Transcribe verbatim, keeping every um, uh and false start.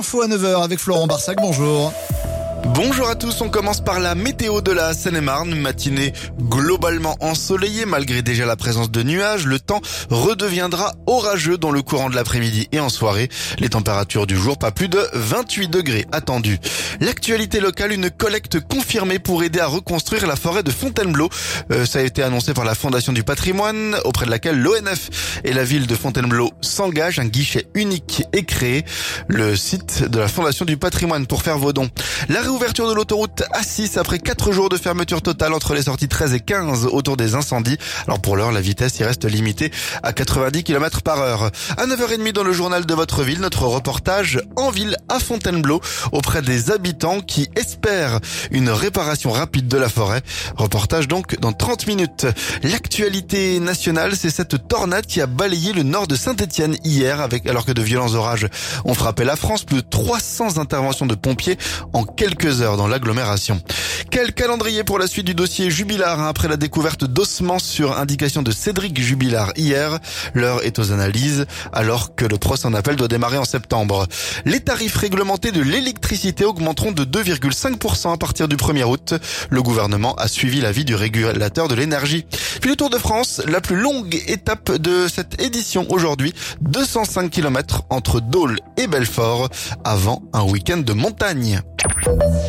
Info à neuf heures avec Florent Barsac, bonjour. Bonjour à tous, on commence par la météo de la Seine-et-Marne. Matinée globalement ensoleillée malgré déjà la présence de nuages. Le temps redeviendra orageux dans le courant de l'après-midi et en soirée. Les températures du jour, pas plus de vingt-huit degrés attendus. L'actualité locale, une collecte confirmée pour aider à reconstruire la forêt de Fontainebleau. Euh, ça a été annoncé par la Fondation du patrimoine, auprès de laquelle l'O N F et la ville de Fontainebleau s'engagent. Un guichet unique est créé. Le site de la Fondation du patrimoine pour faire vos dons. La réouverture de l'autoroute A six après quatre jours de fermeture totale entre les sorties treize et quinze autour des incendies. Alors pour l'heure, la vitesse y reste limitée à quatre-vingt-dix kilomètres par heure. À neuf heures trente dans le journal de votre ville, notre reportage en ville à Fontainebleau auprès des habitants qui espèrent une réparation rapide de la forêt. Reportage donc dans trente minutes. L'actualité nationale, c'est cette tornade qui a balayé le nord de Saint-Étienne hier avec, alors que de violents orages ont frappé la France. Plus de trois cents interventions de pompiers en quelques heures dans l'agglomération. Quel calendrier pour la suite du dossier Jubilard hein, après la découverte d'ossements sur indication de Cédric Jubilard hier. L'heure est aux analyses alors que le procès en appel doit démarrer en septembre. Les tarifs réglementés de l'électricité augmenteront de deux virgule cinq pour cent à partir du premier août. Le gouvernement a suivi l'avis du régulateur de l'énergie. Puis le Tour de France, la plus longue étape de cette édition aujourd'hui, deux cent cinq kilomètres entre Dole et Belfort avant un week-end de montagne.